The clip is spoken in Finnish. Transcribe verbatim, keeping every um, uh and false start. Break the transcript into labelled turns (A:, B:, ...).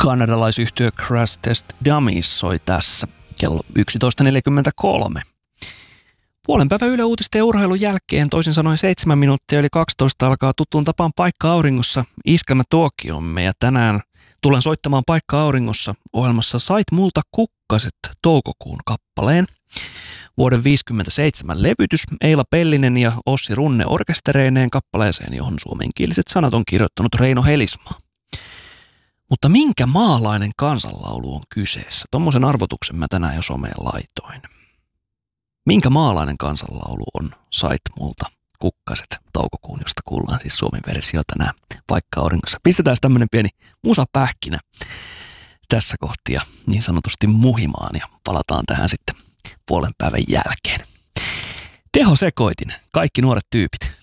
A: Kanadalaisyhtiö Crash Test Dummies soi tässä kello yksitoista neljäkymmentäkolme. Puolen päivän Yle Uutisten ja urheilun jälkeen, toisin sanoen seitsemän minuuttia yli kaksitoista, alkaa tuttuun tapaan Paikka auringossa Iskelmä Tuokiomme. Ja tänään tulen soittamaan Paikka auringossa ohjelmassa Sait multa kukkaset toukokuun kappaleen. Vuoden viisikymmentäseitsemän levytys, Eila Pellinen ja Ossi Runne orkestereineen kappaleeseen, johon suomenkieliset sanat on kirjoittanut Reino Helismaa. Mutta minkä maalainen kansanlaulu on kyseessä? Tommosen arvotuksen mä tänään jo someen laitoin. Minkä maalainen kansanlaulu on Sait multa kukkaset toukokuun, josta kuullaan siis Suomen versio tänään Paikka auringossa. Pistetään tämmönen pieni musapähkinä tässä kohtia niin sanotusti muhimaan ja palataan tähän sitten puolen päivän jälkeen. Tehosekoitin, kaikki nuoret tyypit.